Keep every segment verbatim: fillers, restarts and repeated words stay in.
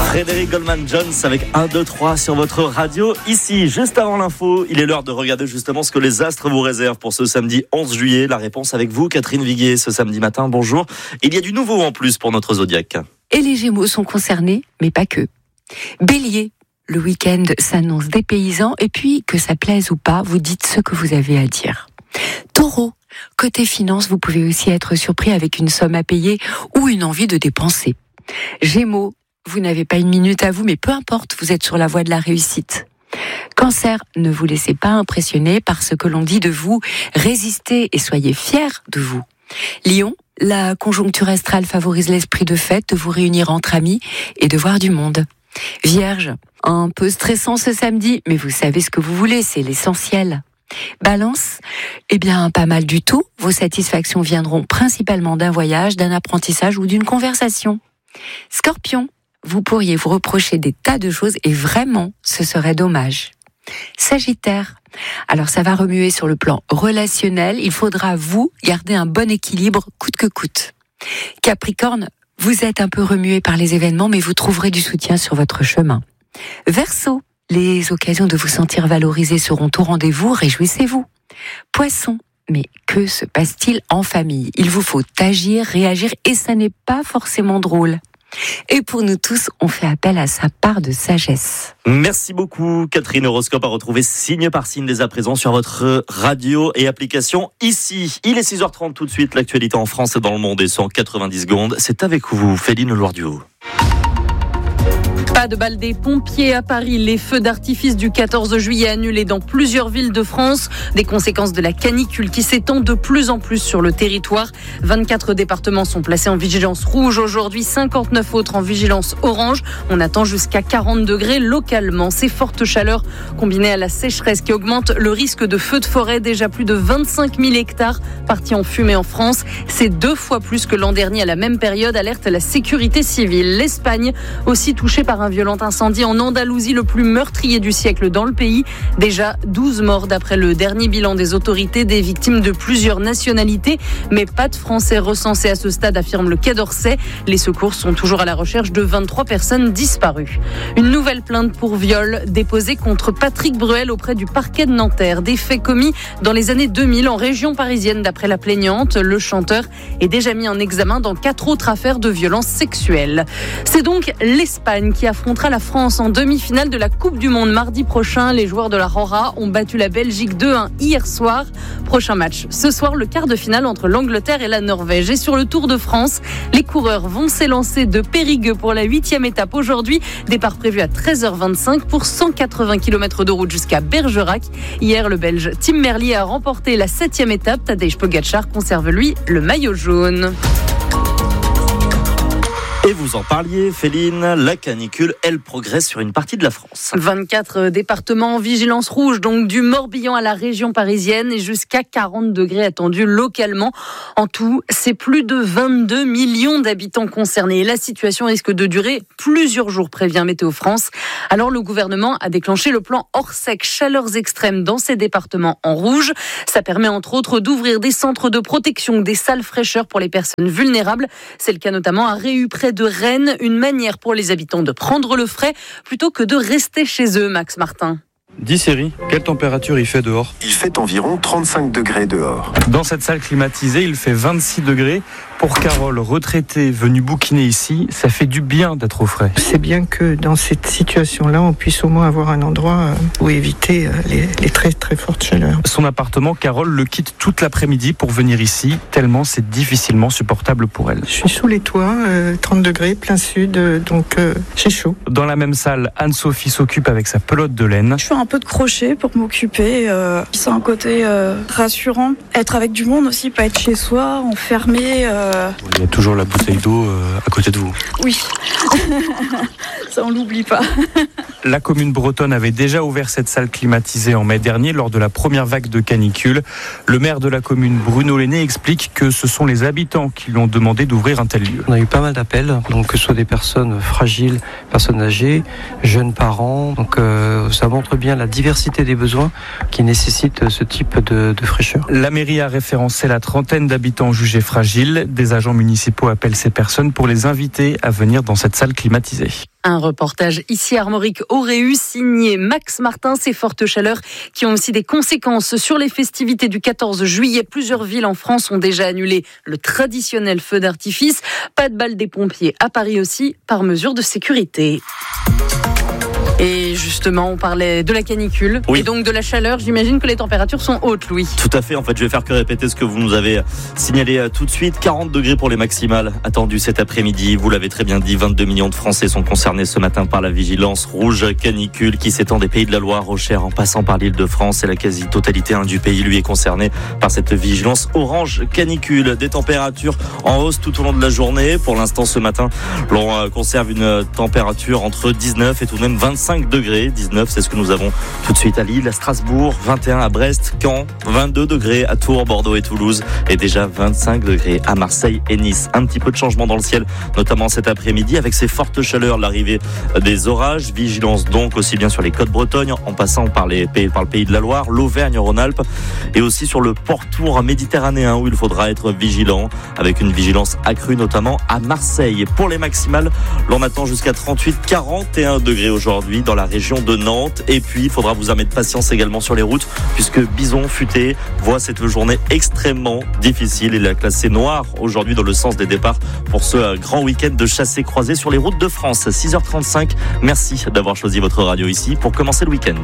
Frédéric Goldman-Jones avec un, deux, trois sur votre radio. Ici, juste avant l'info, il est l'heure de regarder justement ce que les astres vous réservent pour ce samedi onze juillet. La réponse avec vous, Catherine Viguier, ce samedi matin. Bonjour. Il y a du nouveau en plus pour notre zodiaque. Et les Gémeaux sont concernés, mais pas que. Bélier, le week-end s'annonce dépaysant et puis, que ça plaise ou pas, vous dites ce que vous avez à dire. Taureau, côté finance, vous pouvez aussi être surpris avec une somme à payer ou une envie de dépenser. Gémeaux, vous n'avez pas une minute à vous, mais peu importe, vous êtes sur la voie de la réussite. Cancer, ne vous laissez pas impressionner par ce que l'on dit de vous, résistez et soyez fiers de vous. Lion, la conjoncture astrale favorise l'esprit de fête, de vous réunir entre amis et de voir du monde. Vierge, un peu stressant ce samedi, mais vous savez ce que vous voulez, c'est l'essentiel. Balance, eh bien pas mal du tout, vos satisfactions viendront principalement d'un voyage, d'un apprentissage ou d'une conversation. Scorpion, vous pourriez vous reprocher des tas de choses et vraiment, ce serait dommage. Sagittaire, alors ça va remuer sur le plan relationnel, il faudra vous garder un bon équilibre coûte que coûte. Capricorne, vous êtes un peu remué par les événements, mais vous trouverez du soutien sur votre chemin. Verseau, les occasions de vous sentir valorisé seront au rendez-vous, réjouissez-vous. Poisson, mais que se passe-t-il en famille ? Il vous faut agir, réagir et ça n'est pas forcément drôle. Et pour nous tous, on fait appel à sa part de sagesse. Merci beaucoup Catherine. Horoscope à retrouver signe par signe dès à présent sur votre radio et application ici. Il est six heures trente tout de suite, l'actualité en France et dans le monde est cent quatre-vingt-dix secondes. C'est avec vous, Féline Loire-du-Haut. Pas de bal des pompiers à Paris. Les feux d'artifice du quatorze juillet annulés dans plusieurs villes de France. Des conséquences de la canicule qui s'étend de plus en plus sur le territoire. vingt-quatre départements sont placés en vigilance rouge aujourd'hui, cinquante-neuf autres en vigilance orange. On attend jusqu'à quarante degrés localement. Ces fortes chaleurs combinées à la sécheresse qui augmente le risque de feux de forêt. Déjà plus de vingt-cinq mille hectares partis en fumée en France. C'est deux fois plus que l'an dernier à la même période, alerte la sécurité civile. L'Espagne aussi touchée par un violent incendie en Andalousie, le plus meurtrier du siècle dans le pays. Déjà douze morts d'après le dernier bilan des autorités, des victimes de plusieurs nationalités, mais pas de Français recensés à ce stade, affirme le Quai d'Orsay. Les secours sont toujours à la recherche de vingt-trois personnes disparues. Une nouvelle plainte pour viol déposée contre Patrick Bruel auprès du parquet de Nanterre. Des faits commis dans les années deux mille en région parisienne d'après la plaignante. Le chanteur est déjà mis en examen dans quatre autres affaires de violences sexuelles. C'est donc l'Espagne qui affrontera la France en demi-finale de la Coupe du Monde mardi prochain. Les joueurs de la Rora ont battu la Belgique deux un hier soir. Prochain match ce soir, le quart de finale entre l'Angleterre et la Norvège. Et sur le Tour de France, les coureurs vont s'élancer de Périgueux pour la huitième étape aujourd'hui. Départ prévu à treize heures vingt-cinq pour cent quatre-vingts kilomètres de route jusqu'à Bergerac. Hier, le Belge Tim Merlier a remporté la septième étape. Tadej Pogacar conserve lui le maillot jaune. Et vous en parliez, Féline, la canicule, elle progresse sur une partie de la France. vingt-quatre départements en vigilance rouge, donc du Morbihan à la région parisienne et jusqu'à quarante degrés attendus localement. En tout, c'est plus de vingt-deux millions d'habitants concernés. Et la situation risque de durer plusieurs jours, prévient Météo France. Alors le gouvernement a déclenché le plan Orsec, chaleurs extrêmes dans ces départements en rouge. Ça permet entre autres d'ouvrir des centres de protection, des salles fraîcheur pour les personnes vulnérables. C'est le cas notamment à Réu, près de Rennes, une manière pour les habitants de prendre le frais plutôt que de rester chez eux, Max Martin. Dis Siri, quelle température il fait dehors ? Il fait environ trente-cinq degrés dehors. Dans cette salle climatisée, il fait vingt-six degrés. Pour Carole, retraitée, venue bouquiner ici, ça fait du bien d'être au frais. C'est bien que dans cette situation-là, on puisse au moins avoir un endroit où éviter les, les très très fortes chaleurs. Son appartement, Carole le quitte toute l'après-midi pour venir ici, tellement c'est difficilement supportable pour elle. Je suis sous les toits, euh, trente degrés, plein sud, euh, donc euh, j'ai chaud. Dans la même salle, Anne-Sophie s'occupe avec sa pelote de laine. Je fais un peu de crochet pour m'occuper. Euh, c'est un côté euh, rassurant. Être avec du monde aussi, pas être chez soi, enfermé. Euh... Il y a toujours la bouteille d'eau euh, à côté de vous. Oui, ça on l'oublie pas. La commune bretonne avait déjà ouvert cette salle climatisée en mai dernier lors de la première vague de canicule. Le maire de la commune, Bruno Lenné, explique que ce sont les habitants qui lui ont demandé d'ouvrir un tel lieu. On a eu pas mal d'appels, donc que ce soit des personnes fragiles, personnes âgées, jeunes parents. Donc euh, ça montre bien la diversité des besoins qui nécessitent ce type de, de fraîcheur. La mairie a référencé la trentaine d'habitants jugés fragiles. Des agents municipaux appellent ces personnes pour les inviter à venir dans cette salle climatisée. Un reportage ici à Armorique-Auréus, signé Max Martin. Ces fortes chaleurs qui ont aussi des conséquences sur les festivités du quatorze juillet. Plusieurs villes en France ont déjà annulé le traditionnel feu d'artifice. Pas de bal des pompiers à Paris aussi, par mesure de sécurité. Et justement, on parlait de la canicule oui. et donc de la chaleur. J'imagine que les températures sont hautes, Louis. Tout à fait. En fait, je vais faire que répéter ce que vous nous avez signalé tout de suite. quarante degrés pour les maximales attendues cet après-midi. Vous l'avez très bien dit, vingt-deux millions de Français sont concernés ce matin par la vigilance rouge canicule qui s'étend des Pays de la Loire au Cher en passant par l'Île-de-France. Et la quasi-totalité hein, du pays, lui, est concernée par cette vigilance orange canicule. Des températures en hausse tout au long de la journée. Pour l'instant, ce matin, l'on conserve une température entre dix-neuf et tout de même vingt-cinq degrés. dix-neuf, c'est ce que nous avons tout de suite à Lille, à Strasbourg, vingt et un à Brest, Caen, vingt-deux degrés à Tours, Bordeaux et Toulouse et déjà vingt-cinq degrés à Marseille et Nice. Un petit peu de changement dans le ciel, notamment cet après-midi avec ces fortes chaleurs, l'arrivée des orages, vigilance donc aussi bien sur les côtes bretonnes en passant par, les pays, par le Pays de la Loire, l'Auvergne-Rhône-Alpes et aussi sur le pourtour méditerranéen où il faudra être vigilant avec une vigilance accrue notamment à Marseille. Pour les maximales, l'on attend jusqu'à trente-huit à quarante et un degrés aujourd'hui dans la région de Nantes. Et puis, il faudra vous armer de patience également sur les routes puisque Bison Futé voit cette journée extrêmement difficile. Il est classé noir aujourd'hui dans le sens des départs pour ce grand week-end de chassés-croisés sur les routes de France. six heures trente-cinq. Merci d'avoir choisi votre radio ici pour commencer le week-end.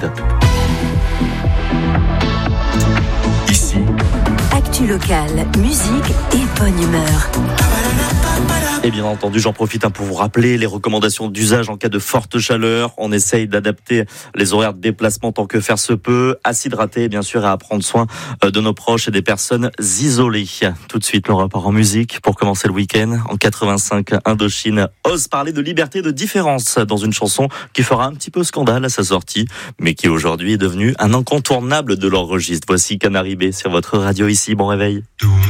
Ici, actu locale, musique et bonne humeur. Et bien entendu, j'en profite pour vous rappeler les recommandations d'usage en cas de forte chaleur. On essaye d'adapter les horaires de déplacement tant que faire se peut. À s'hydrater, bien sûr, et à prendre soin de nos proches et des personnes isolées. Tout de suite, le repart en musique pour commencer le week-end. En quatre-vingt-cinq, Indochine ose parler de liberté et de différence dans une chanson qui fera un petit peu scandale à sa sortie, mais qui aujourd'hui est devenue un incontournable de leur registre. Voici Canary B sur votre radio ici. Bon réveil.